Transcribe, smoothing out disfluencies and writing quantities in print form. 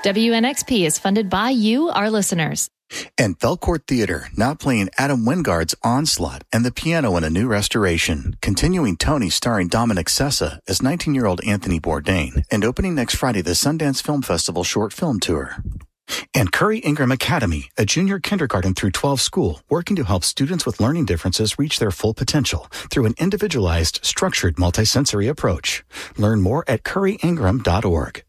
WNXP is funded by you, our listeners. And Felcourt Theater, now playing Adam Wingard's Onslaught and the piano in a new restoration. Continuing Tony starring Dominic Sessa as 19-year-old Anthony Bourdain. And opening next Friday, the Sundance Film Festival short film tour. And Curry Ingram Academy, a junior kindergarten through 12 school, working to help students with learning differences reach their full potential through an individualized, structured, multisensory approach. Learn more at curryingram.org.